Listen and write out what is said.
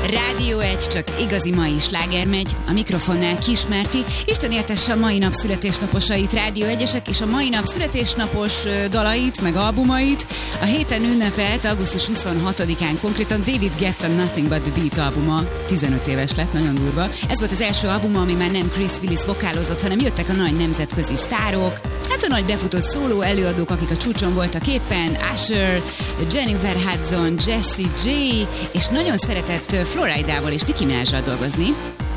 Rádió 1, csak igazi mai sláger megy. A mikrofonnál Kismárti. Isten éltesse a mai nap születésnaposait, Rádió 1-esek, és a mai nap születésnapos dalait, meg albumait. A héten ünnepelt augusztus 26-án konkrétan David Guetta Nothing But The Beat albuma. 15 éves lett, nagyon durva. Ez volt az első albuma, ami már nem Chris Willis vokálozott, hanem jöttek a nagy nemzetközi sztárok. Hát a nagy befutott szóló előadók, akik a csúcson voltak éppen, Usher, Jennifer Hudson, Jessie J, és nagyon szeretett Floridával és Nicki Minajjal dolgozni.